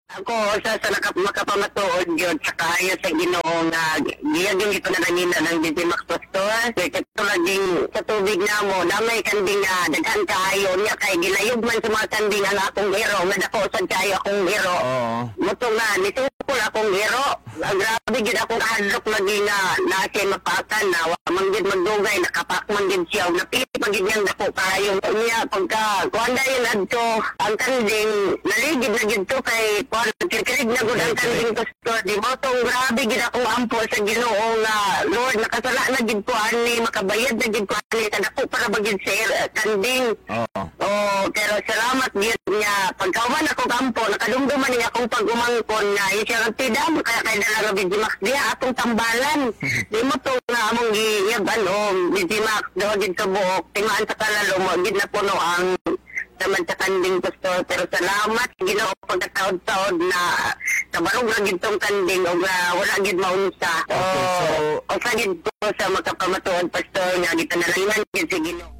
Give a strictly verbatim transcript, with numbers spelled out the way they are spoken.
Ako sa sa nakap makapamatuod yun sa kayo sa Ginoo nga giyagin ito na nangina ng Digimax Pastor. Kaya katulad din sa tubig na mo, damay kanding nga daghan kayo niya kay gilayog man sa mga kanding ang akong hero, nga dako sad kayo akong hero. Oo. Muto nga, nitukol akong hero. Grabe gid akong kahadlok lagi nga nasi mapakan na wa man gid magdugay nakapak man gid siya napili pag gid niyang dako kayo niya pagka kuanda yun adto ang kanding naligid na gid to kay kuan kikirig na gud ang kanding pastor di mo tong grabe gid akong ampo sa Ginoo nga Lord nakasala na gid ko ani makabayad na gid ko ani sa dako para bagid sa kanding. Oo. Oh, pero salamat gid niya pagkauman ako kampo nakadumduman niya akong pag-umangkon nga siya tidam kaya kay dala Digimax diha atong tambalan. Di mo to nga among giyab ano Digimax daw gid ka buok timaan sa kalalo mo gid na puno ang naman sa kanding pastor pero salamat Ginoo pagkataod-taod na kabarog ra gid tong kanding og uh, wala gid maunsa. So, Okay, so o sa gid ko sa makapamatuod pastor nga gitanalayan gid si Ginoo.